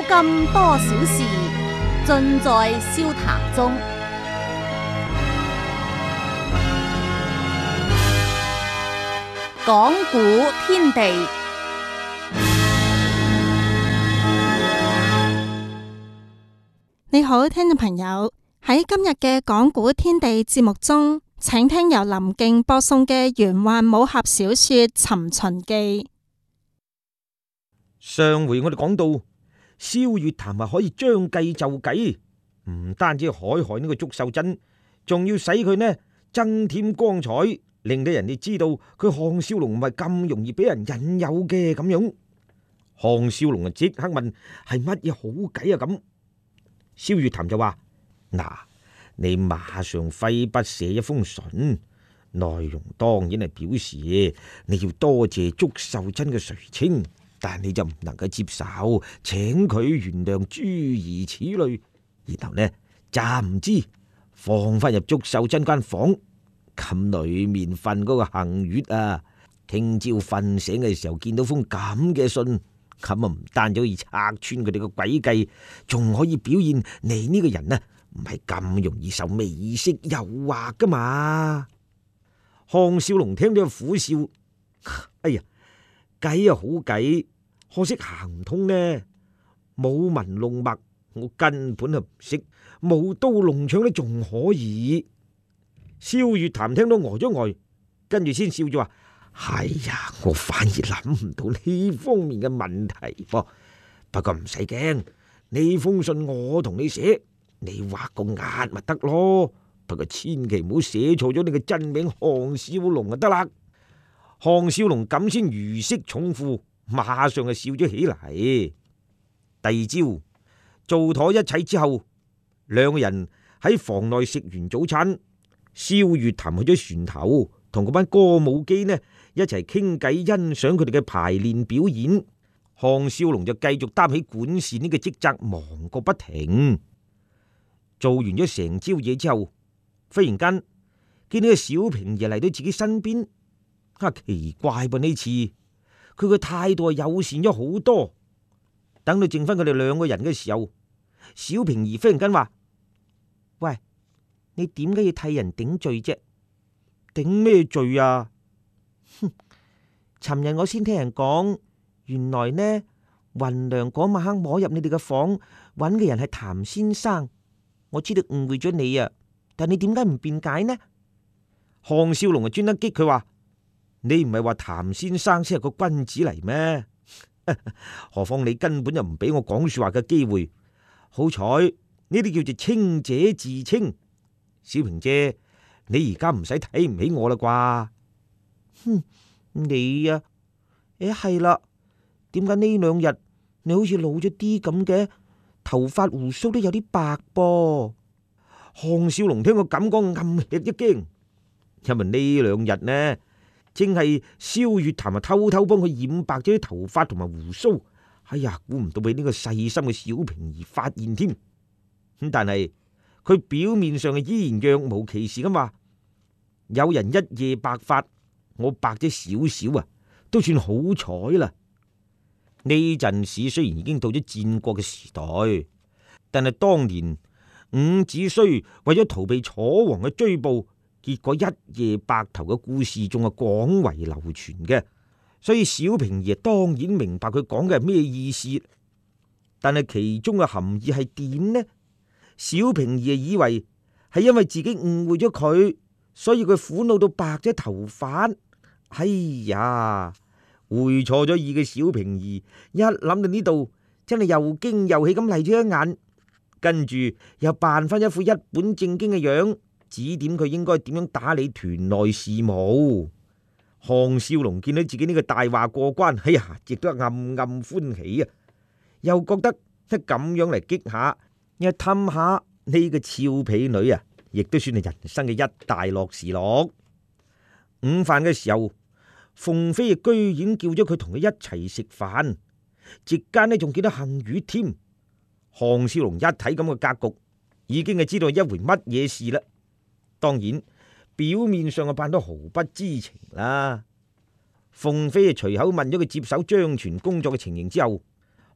咁多小事，盡在笑談中。講古天地， 你好，聽眾朋友，喺今日嘅講古天地節目中，請聽由林敬播送嘅玄幻武俠小說《尋秦記》。 上回我哋講到，蕭月潭可以將計就計，唔單止海害呢個祝秀珍，仲要使佢呢增添光彩，令到人哋知道佢項少龍唔係咁容易俾人引誘嘅咁樣。項少龍即刻問係乜嘢好計啊？咁蕭月潭就話：嗱，你馬上揮筆寫一封信，內容當然係表示你要多謝祝秀珍嘅垂青。但你就唔能夠接受，請佢原諒諸如此類，然後呢暫之放翻入祝秀珍間房，咁裏面瞓嗰個杏月啊，聽朝瞓醒嘅時候見到封咁嘅信，咁啊唔單止可以拆穿佢哋嘅詭計，仲可以表現你呢個人呢唔係咁容易受美色誘惑噶嘛。項少龍聽到苦笑，哎呀！計啊好計，可惜行唔通呢。舞文弄墨，我根本就唔識；舞刀弄槍呢，仲可以。蕭月潭聽到呆咗呆，跟住先笑咗話：係呀，我反而諗唔到呢方面嘅問題噃。不過唔使驚，呢封信我同你寫，你畫個押咪得咯。不過千祈唔好寫錯咗你嘅真名項少龍就得啦。項少龍咁先如釋重負，馬上就笑咗起嚟。第二朝做妥一切之後，兩個人喺房內食完早餐，蕭月潭去咗船頭，同嗰班歌舞姬呢一齊傾偈，欣賞佢哋嘅排練表演。項少龍就繼續擔起管事呢個職責，忙個不停。做完咗成朝嘢之後，忽然間見到個小平爺嚟到自己身邊。奇怪噃，呢次佢個態度係友善咗好多。等到剩翻佢哋兩個人嘅時候，小平兒忽然間話：喂，你點解要替人頂罪啫？頂咩罪啊？哼！尋日我先聽人講，原來呢雲娘嗰晚黑摸入你哋嘅房揾嘅人係譚先生。我知道誤會咗你啊，但你點解唔辯解呢？項少龍啊專登激佢話：你唔係話譚先生先係個君子嚟咩？何況你根本就唔俾我講說話嘅機會。好彩呢啲叫做清者自清。小平姐，你而家唔使睇唔起我啦啩？哼，你啊，係啦，點解呢兩日你好似老咗啲咁嘅？頭髮鬍鬚都有啲白噃。項少龍聽我咁講，暗吃一驚，因為呢兩日呢，正係蕭月潭偷偷幫佢染白咗啲頭髮同埋鬍鬚。哎呀，估唔到俾呢個細心嘅小平兒發現添。咁但係佢表面上係依然若無其事咁話：有人一夜白髮，我白咗少少啊，都算好彩啦。呢陣時雖然已經到咗戰國嘅時代，但係當年伍子胥為咗逃避楚王嘅追捕，結果一夜白頭嘅故事仲係廣為流傳嘅。所以小平爺當然明白佢講嘅係咩意思，但係其中嘅含義係點呢？小平爺以為係因為自己誤會咗佢，所以佢苦惱到白咗頭髮。哎呀！會錯咗意嘅小平兒一諗到呢度，真係又驚又喜咁嚟咗一眼，跟住又扮翻一副一本正經嘅樣，指點佢應該點樣打理團內事務。項少龍見到自己呢個大話過關，哎呀，亦都暗暗歡喜啊！又覺得即咁樣嚟激下，又氹下呢個俏皮女啊，亦都算係人生嘅一大樂事樂。午飯嘅時候，鳳飛居然叫咗佢同佢一齊食飯，席間呢仲見到杏月添。項少龍一睇咁嘅格局，已經係知道一回乜嘢事啦。當然表面上就扮到毫不知情啦。鳳飛隨口問咗佢接手張全工作嘅情形之後，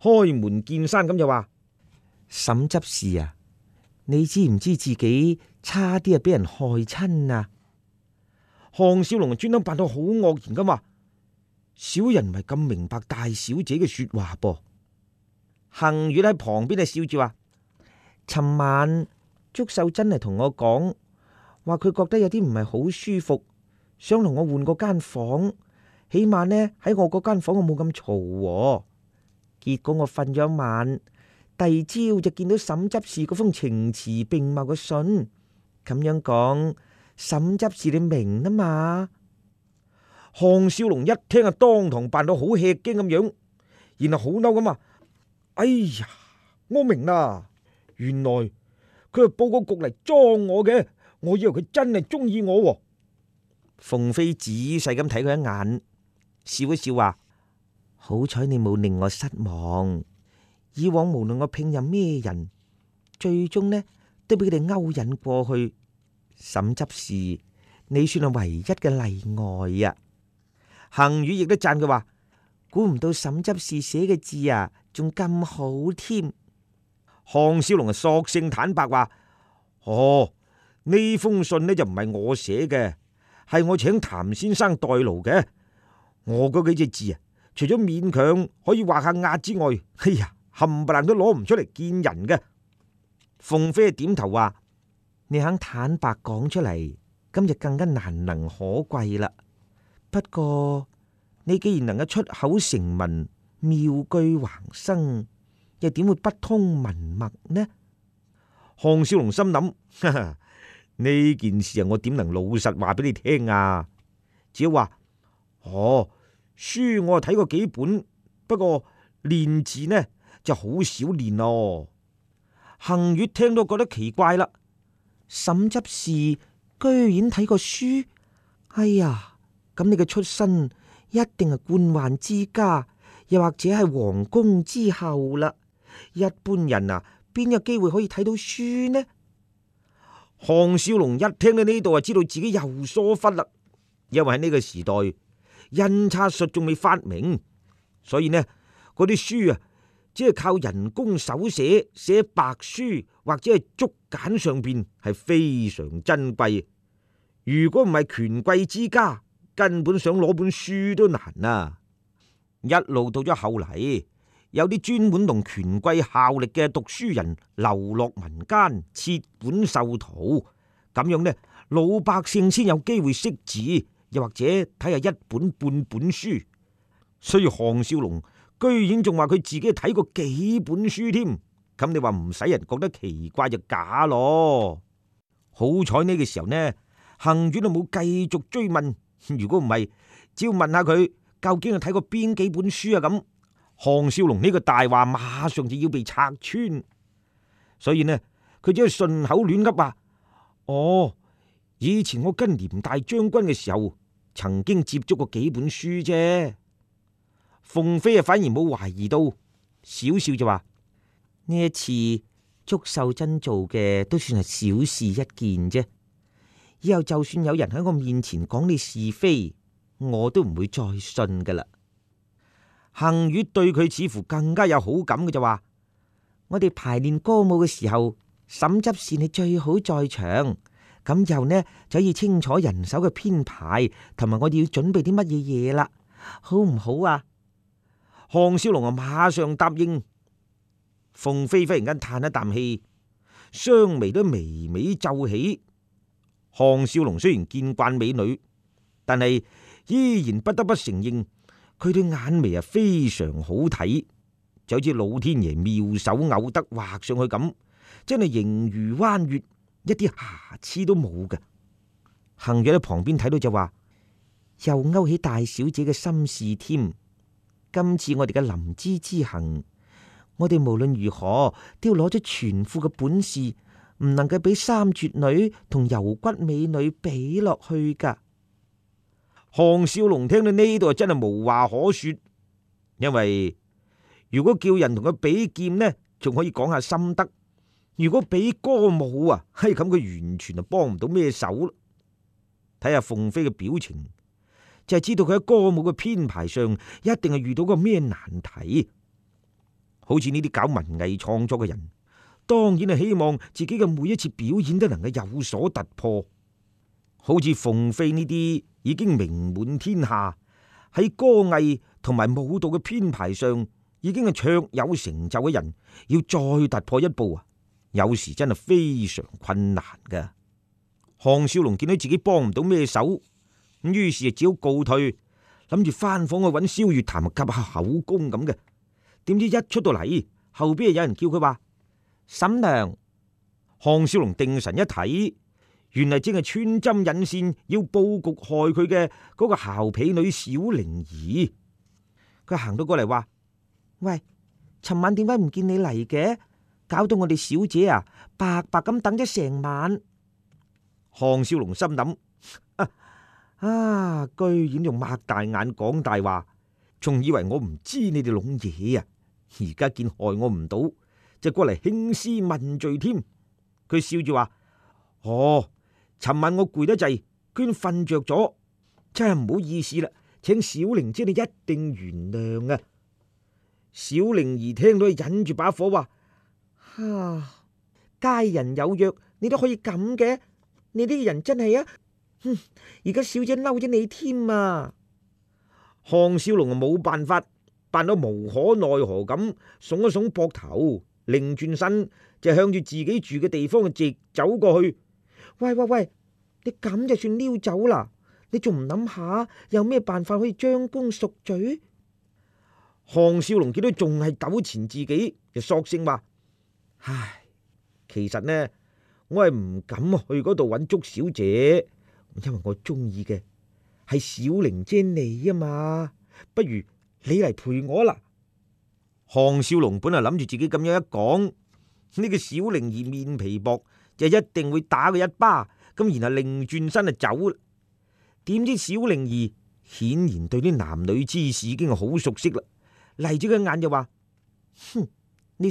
開門見山咁就話：沈執事啊，你知唔知自己差啲啊俾人害親啊？項少龍專登扮到好愕然咁話：小人唔係咁明白大小姐嘅說話噃。幸月喺旁邊啊笑住話：尋晚祝秀珍係同我講，話佢覺得有啲唔係好舒服，想同我換個間房，起碼呢喺我嗰間房我冇咁嘈。結果我瞓咗一晚，第二朝就見到沈執事嗰封情詞並茂嘅信，咁樣講，沈執事你明啊嘛？項少龍一聽啊，當堂扮到好吃驚咁樣，然後好嬲咁話：哎呀，我明啦，原來佢係佈個局嚟裝我嘅，我以為佢真係中意我。鳳飛仔細咁睇佢一眼，笑一笑話：好彩你冇令我失望。以往無論我聘任咩人，最終呢都俾佢哋勾引過去。沈執事，你算係唯一嘅例外啊！幸宇亦都讚佢話：估唔到沈執事寫嘅字啊，仲咁好添。項少龍啊，索性坦白話：哦，呢封信呢就唔係我寫嘅，係我請譚先生代勞嘅。我嗰幾隻字啊，除咗勉強可以畫下押之外，哎呀，冚唪唥都攞唔出嚟見人嘅。鳳飛點頭話：你肯坦白講出嚟，咁就更加難能可貴啦。不過你既然能夠出口成文，妙句橫生，又點會不通文脈呢？項少龍心諗：哈哈，呢件事啊，我點能老實話俾你聽啊？只要話：哦，書我睇過幾本，不過練字呢就好少練咯。幸月聽到覺得奇怪啦，沈執事居然睇過書，哎呀，咁你嘅出身一定係官宦之家，又或者係皇宮之後啦。一般人啊，邊有機會可以睇到書呢？項少龍一聽到呢度啊，知道自己又疏忽啦，因為喺呢個時代印刷術仲未發明，所以呢嗰啲書啊，只係靠人工手寫，寫白書或者係竹簡上邊，係非常珍貴。如果唔係權貴之家，根本想攞本書都難啊！一路到咗後嚟，有啲專門同權貴效力嘅讀書人流落民間，設館授徒，咁樣呢，老百姓先有機會識字，又或者睇下一本半本書。所以項少龍居然仲話佢自己睇過幾本書添，咁你話唔使人覺得奇怪就假咯。好彩呢個時候呢，幸遠都冇繼續追問。如果唔係，只要問下佢究竟係睇過邊幾本書啊，咁項少龍呢個大話馬上就要被拆穿。所以呢，佢只係順口亂噏話：哦，以前我跟廉大將軍嘅時候，曾經接觸過幾本書啫。鳳飛啊，反而冇懷疑到，少少就話：呢一次祝秀珍做嘅都算係小事一件啫。以後就算有人喺我面前講你是非，我都唔會再信噶啦。幸月對佢似乎更加有好感嘅就話：我哋排練歌舞嘅時候，沈執事你最好在場，咁又呢就可以清楚人手嘅編排，同埋我哋要準備啲乜嘢嘢啦，好唔好啊？項少龍啊，馬上答應。鳳飛忽然間嘆一啖氣，雙眉都微微皺起。項少龍雖然見慣美女，但係依然不得不承認佢對眼眉啊非常好睇，就好似老天爺妙手偶得畫上去咁，真係形如彎月，一啲瑕疵都冇嘅。幸月喺旁邊睇到就話：又勾起大小姐嘅心事添。今次我哋嘅臨沂之行，我哋無論如何都要攞咗全副嘅本事，唔能夠俾三絕女同柔骨美女比落去噶。項少龍聽到呢度真係無話可說，因為如果叫人同佢比劍呢，仲可以講下心得；如果比歌舞啊，咁佢完全就幫唔到咩手咯。睇下鳳飛嘅表情，就係知道佢喺歌舞嘅編排上一定係遇到個咩難題。 好似呢啲搞文藝創作嘅人，當然係希望自己嘅每一次表演都能夠有所突破。好似鳳飛呢啲已經名滿天下，喺歌藝同埋舞蹈嘅編排上已經係卓有成就嘅人，要再突破一步啊，有時真係非常困難㗎。項少龍見到自己幫唔到咩手，咁於是就只好告退，諗住翻房去揾蕭月潭夾下口供咁嘅。點知一出到嚟，後邊有人叫佢話嬸娘。項少龍定神一睇，原嚟正係穿針引線要佈局害佢嘅嗰個姣婢女小靈兒。佢行到過嚟話：喂，尋晚點解唔見你嚟嘅？搞到我哋小姐啊白白咁等咗成晚。項少龍心諗：居然仲擘大眼講大話，仲以為我唔知你哋攏嘢啊！而家見害我唔到，就過嚟興師問罪添。佢笑住話：尋晚我攰得滯，居然瞓着咗，真係唔好意思啦，請小玲姐你一定原諒啊！小靈兒聽到，忍住把火話：佳人有約，你都可以咁嘅，你呢個人真係啊！而家小姐嬲咗你添啊！項少龍冇辦法，扮到無可奈何咁，聳一聳膊頭，擰轉身就向住自己住嘅地方直走過去。喂，你咁就算溜走啦？你仲唔諗下有咩辦法可以將功贖罪？項少龍見到仲係糾纏自己，就索性話：其實呢，我係唔敢去嗰度揾祝小姐，因為我中意嘅係小玲姐你啊嘛，不如你嚟陪我啦。項少龍本來諗住自己咁樣一講，呢個小靈兒面皮薄，就一定會打佢一巴，咁然後擰轉身就走啦。點知小靈兒顯然對啲男女之事已經好熟悉啦，嚟咗個眼就話：